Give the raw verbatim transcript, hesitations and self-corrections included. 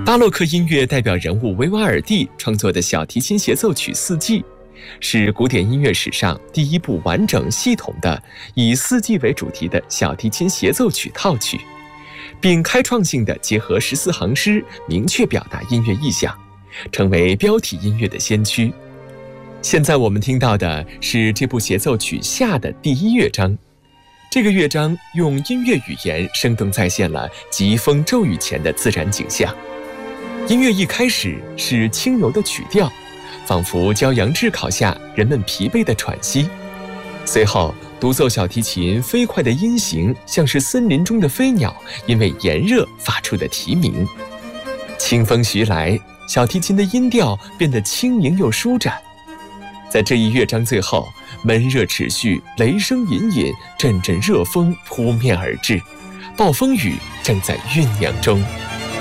巴洛克音乐代表人物维瓦尔第创作的小提琴协奏曲《四季》，是古典音乐史上第一部完整系统的以四季为主题的小提琴协奏曲套曲，并开创性地结合十四行诗，明确表达音乐意象，成为标题音乐的先驱。现在我们听到的是这部协奏曲下的第一乐章。这个乐章用音乐语言生动再现了疾风骤雨前的自然景象。音乐一开始是轻柔的曲调，仿佛骄阳炙烤下人们疲惫的喘息。随后，独奏小提琴飞快的音型，像是森林中的飞鸟因为炎热发出的啼鸣。清风徐来，小提琴的音调变得轻盈又舒展。在这一乐章最后，闷热持续，雷声隐隐，阵阵热风扑面而至，暴风雨正在酝酿中。